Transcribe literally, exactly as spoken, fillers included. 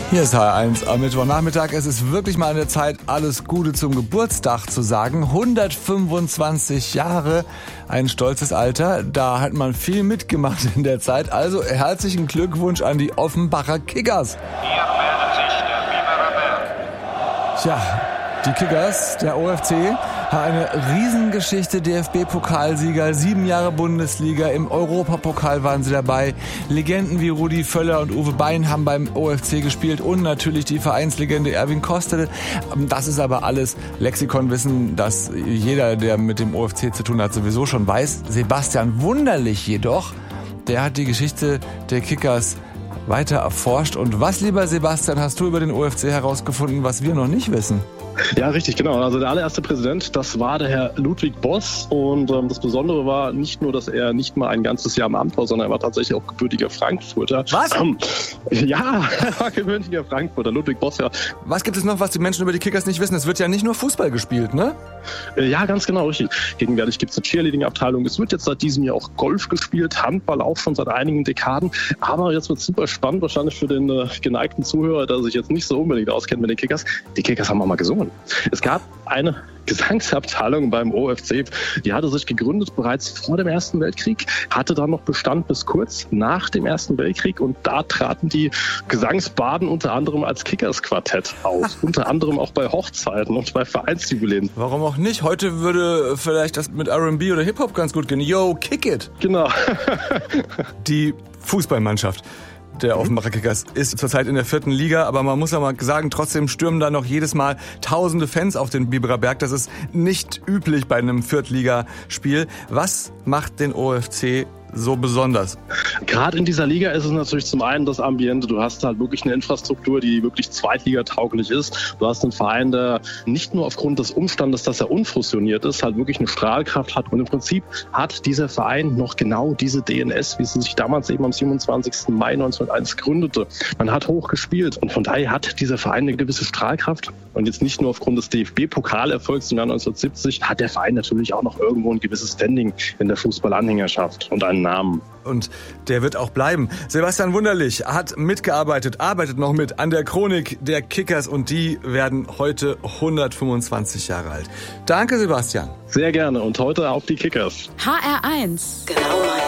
Hier ist H R eins am Mittwochnachmittag. Es ist wirklich mal an der Zeit, alles Gute zum Geburtstag zu sagen. hundertfünfundzwanzig Jahre, ein stolzes Alter. Da hat man viel mitgemacht in der Zeit. Also herzlichen Glückwunsch an die Offenbacher Kickers. Hier meldet sich der Biberer Berg. Tja, die Kickers, der O F C, hat eine Riesengeschichte, D F B-Pokalsieger, sieben Jahre Bundesliga, im Europapokal waren sie dabei. Legenden wie Rudi Völler und Uwe Bein haben beim O F C gespielt und natürlich die Vereinslegende Erwin Kostede. Das ist aber alles Lexikonwissen, das jeder, der mit dem O F C zu tun hat, sowieso schon weiß. Sebastian Wunderlich jedoch, der hat die Geschichte der Kickers weiter erforscht. Und was, lieber Sebastian, hast du über den O F C herausgefunden, was wir noch nicht wissen? Ja, richtig, genau. Also der allererste Präsident, das war der Herr Ludwig Boss. Und ähm, das Besondere war nicht nur, dass er nicht mal ein ganzes Jahr im Amt war, sondern er war tatsächlich auch gebürtiger Frankfurter. Was? Ähm, ja, er war gebürtiger Frankfurter. Ludwig Boss, ja. Was gibt es noch, was die Menschen über die Kickers nicht wissen? Es wird ja nicht nur Fußball gespielt, ne? Äh, ja, ganz genau, richtig. Gegenwärtig gibt es eine Cheerleading-Abteilung. Es wird jetzt seit diesem Jahr auch Golf gespielt, Handball auch schon seit einigen Dekaden. Aber jetzt wird es super spannend, wahrscheinlich für den äh, geneigten Zuhörer, der sich jetzt nicht so unbedingt auskennt mit den Kickers. Die Kickers haben auch mal gesungen. Es gab eine Gesangsabteilung beim O F C, die hatte sich gegründet bereits vor dem Ersten Weltkrieg, hatte dann noch Bestand bis kurz nach dem Ersten Weltkrieg und da traten die Gesangsbaden unter anderem als Kickers-Quartett auf, unter anderem auch bei Hochzeiten und bei Vereinsjubiläen. Warum auch nicht? Heute würde vielleicht das mit R and B oder Hip-Hop ganz gut gehen. Yo, kick it! Genau. Die Fußballmannschaft der Offenbacher Kickers ist zurzeit in der vierten Liga, aber man muss ja mal sagen, trotzdem stürmen da noch jedes Mal tausende Fans auf den Biberer Berg. Das ist nicht üblich bei einem Viertligaspiel. Was macht den O F C so besonders? Gerade in dieser Liga ist es natürlich zum einen das Ambiente. Du hast halt wirklich eine Infrastruktur, die wirklich zweitligatauglich ist. Du hast einen Verein, der nicht nur aufgrund des Umstandes, dass er unfusioniert ist, halt wirklich eine Strahlkraft hat. Und im Prinzip hat dieser Verein noch genau diese D N S, wie sie sich damals eben am siebenundzwanzigsten Mai neunzehnhunderteins gründete. Man hat hoch gespielt und von daher hat dieser Verein eine gewisse Strahlkraft. Und jetzt nicht nur aufgrund des D F B-Pokalerfolgs im Jahr neunzehnhundertsiebzig hat der Verein natürlich auch noch irgendwo ein gewisses Standing in der Fußballanhängerschaft und einen Namen. Und der wird auch bleiben. Sebastian Wunderlich hat mitgearbeitet, arbeitet noch mit an der Chronik der Kickers und die werden heute hundertfünfundzwanzig Jahre alt. Danke, Sebastian. Sehr gerne und heute auf die Kickers. H R eins. Genau.